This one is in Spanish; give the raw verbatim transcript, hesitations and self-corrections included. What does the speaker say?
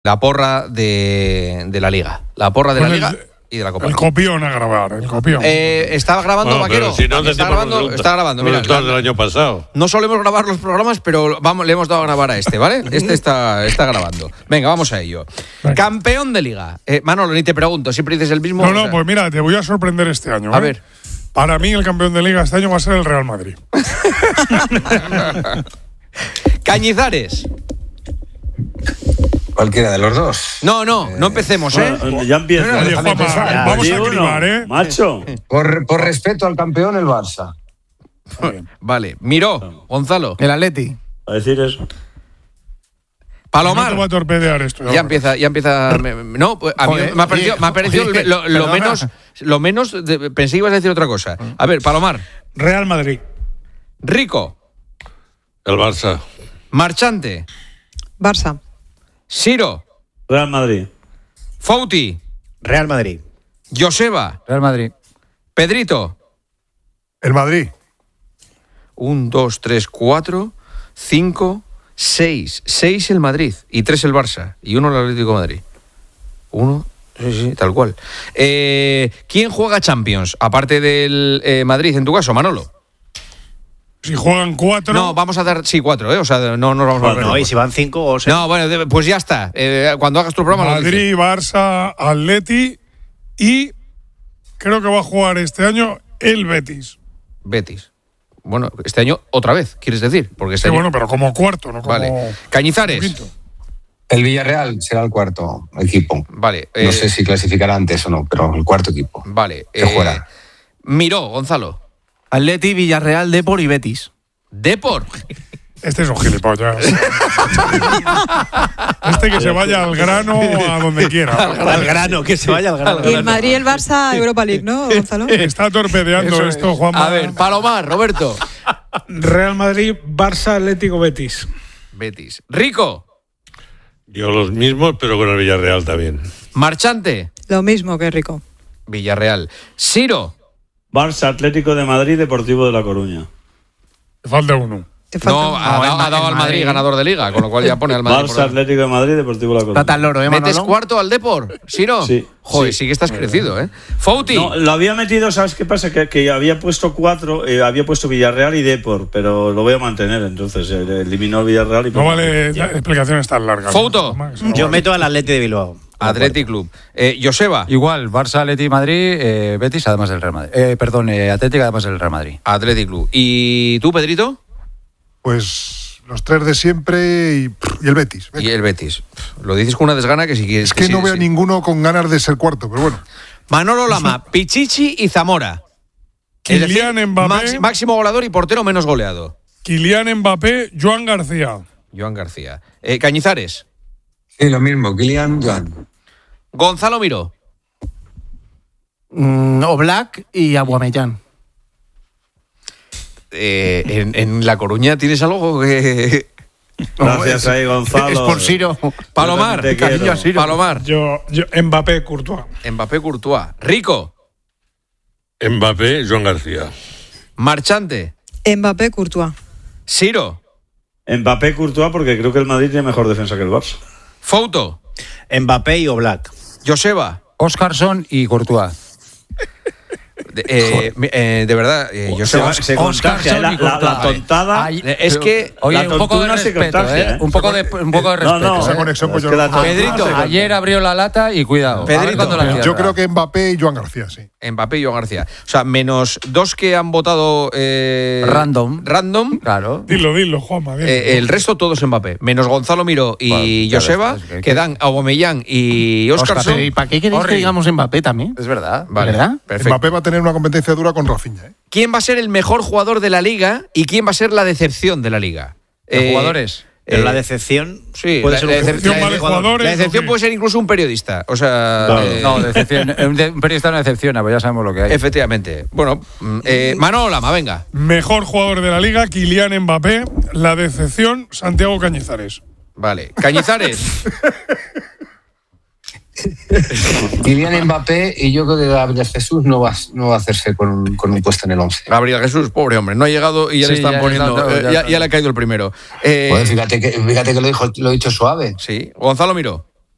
la porra de, de la Liga. La porra de Con la el, Liga y de la Copa. El copión a grabar, el copión. Eh, estaba grabando, Bueno, Vaquero. si no está, grabando, está grabando, mira. Mira, del año pasado. No solemos grabar los programas, pero vamos, le hemos dado a grabar a este, ¿vale? Este está, está grabando. Venga, vamos a ello. Venga. Campeón de Liga. Eh, Manolo, ni te pregunto, siempre dices el mismo. No, no, o sea... pues mira, te voy a sorprender este año. A ¿eh? ver. Para mí el campeón de Liga este año va a ser el Real Madrid. Cañizares. Cualquiera de los dos. No, no, eh, no empecemos, ¿eh? Bueno, ya empieza. No, no, no, Juanma, ya, vamos a cribar, ¿eh? Macho. Por, por respeto al campeón, el Barça. Vale, Miró, Gonzalo. El Atleti. A decir eso. Palomar. No te va a torpedear esto. Ya, ya empieza, ya empieza. No, a mí Joder, me ha parecido, me ha parecido oye, lo, lo menos, lo menos. De, pensé que ibas a decir otra cosa. A ver, Palomar. Real Madrid. Rico. El Barça. Marchante. Barça. Siro. Real Madrid. Fouti. Real Madrid. Joseba. Real Madrid. Pedrito. El Madrid. Un, dos, tres, cuatro, cinco, seis. Seis el Madrid y tres el Barça y uno el Atlético de Madrid. Uno, sí, sí, tal cual. Eh, ¿Quién juega Champions? Aparte del eh, Madrid, en tu caso, Manolo. Si juegan cuatro. No, vamos a dar, sí, cuatro, ¿eh? O sea, no nos vamos a ver. No, y si van cinco o seis. No, bueno, pues ya está. Eh, cuando hagas tu programa. Madrid, Barça, Atleti y creo que va a jugar este año el Betis. Betis. Bueno, este año otra vez, ¿quieres decir? Porque este sí, año... bueno, pero como cuarto, ¿no? Como... Vale. Cañizares. El Villarreal será el cuarto equipo. Vale. Eh... No sé si clasificará antes o no, pero el cuarto equipo. Vale. Que eh... juega. Miró, Gonzalo. Atleti, Villarreal, Depor y Betis. ¿Depor? Este es un gilipollas. Este que se vaya al grano a donde quiera. Al grano, al grano que se vaya al grano. Y el Madrid y el Barça Europa League, ¿no, Gonzalo? Está torpedeando Eso esto, Juanma. A ver, Palomar, Roberto. Real Madrid, Barça, Atlético, Betis. Betis. Rico. Yo los mismos, pero con el Villarreal también. Marchante. Lo mismo que Rico. Villarreal. Siro. Barça, Atlético de Madrid, Deportivo de La Coruña. Te falta uno. Te falta no, uno. ha, ha, ha dado al Madrid, Madrid ganador de Liga, con lo cual ya pone al Madrid. Barça, Atlético de Madrid, Deportivo de La Coruña. Está tan loro, ¿eh, ¿Metes cuarto al Depor? ¿Siro? Sí. Joder, sí, sí que estás crecido, ¿eh? Fouti. No, lo había metido, ¿sabes qué pasa? Que, que había puesto cuatro, eh, había puesto Villarreal y Depor, pero lo voy a mantener, entonces eh, eliminó el Villarreal y... No vale explicaciones tan largas. Fouto. ¿No? Yo meto al Atleti de Bilbao. Athletic Club. Eh, Joseba. Igual, Barça, Atleti, Madrid, eh, Betis, además del Real Madrid. Eh, perdón, eh, Atlético, además del Real Madrid. Athletic Club. ¿Y tú, Pedrito? Pues los tres de siempre y, y el Betis. Venga. Y el Betis. Lo dices con una desgana que si quieres. Es que, que no sí, veo sí. ninguno con ganas de ser cuarto, pero bueno. Manolo Lama, Pichichi y Zamora. Kylian decir, Mbappé. Max, máximo goleador y portero menos goleado. Kylian Mbappé, Joan García. Joan García. Eh, Cañizares. Sí, lo mismo, Kylian, Joan. Gonzalo Miró. Mm, Oblak y Aubameyang. Eh, en, en La Coruña tienes algo que... Gracias ahí, Gonzalo. Es por Siro. Palomar. Cariño a Siro. Palomar. Yo, yo, Mbappé, Courtois. Mbappé, Courtois. Rico. Mbappé, Joan García. Marchante. Mbappé, Courtois. Siro. Mbappé, Courtois, porque creo que el Madrid tiene mejor defensa que el Barça. Fouto. Mbappé y Oblak. Joseba. Oscarson y Courtois. De, eh, eh, de verdad, eh, yo se, se contagia la, la, la tontada. Ay, es que oye, un poco de respeto, contagia, ¿eh? Un poco de un poco de respeto. No, no, esa conexión es con que la Pedrito, ayer abrió la lata y cuidado. Pedrito, la yo creo que Mbappé y Joan García, sí. Mbappé y Joan García. O sea, menos dos que han votado eh, random. Random. Claro. Dilo, dilo, Juanma. Eh, el resto todos Mbappé, menos Gonzalo Miró y bueno, Joseba, es que, que dan Aubameyang y Oscarson. ¿Y para qué queréis que digamos Mbappé también? Es verdad. Vale, ¿verdad? Perfecto. Mbappé va a tener una competencia dura con Rafinha, ¿eh? ¿Quién va a ser el mejor jugador de la Liga y quién va a ser la decepción de la Liga? ¿De eh, jugadores? Pero eh, la decepción sí, puede la, ser la un decepción, vale jugadores. La decepción puede ser incluso un periodista. O sea, no, eh, no decepción, un periodista no decepciona, pues ya sabemos lo que hay. Efectivamente. Bueno, eh, Manolo Lama, venga. Mejor jugador de la Liga, Kylian Mbappé. La decepción, Santiago Cañizares. Vale. Cañizares. Kylian Mbappé y yo creo que Gabriel Jesús no va, no va a hacerse con un, con un puesto en el once. Gabriel Jesús, pobre hombre, no ha llegado y ya sí, le están ya poniendo, está, ya, eh, ya, ya le ha caído el primero. Eh, pues fíjate que, fíjate que lo, dijo, lo he dicho suave. Sí, Gonzalo Miró.